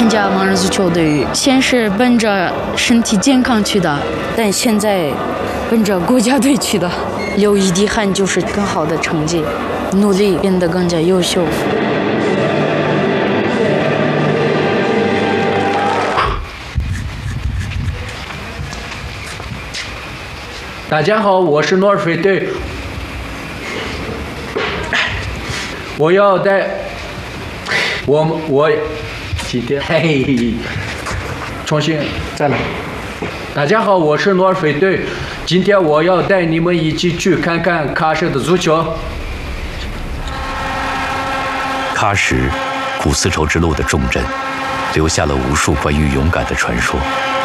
参加盲人足球队，先是奔着身体健康去的，但现在奔着国家队去的。流一滴汗就是更好的成绩，努力变得更加优秀。 大家好，我是诺水队，我要带我今天重新再来。大家好，我是诺水队，今天我要带你们一起去看看喀什的足球。 喀什，古丝绸之路的重镇，留下了无数关于勇敢的传说。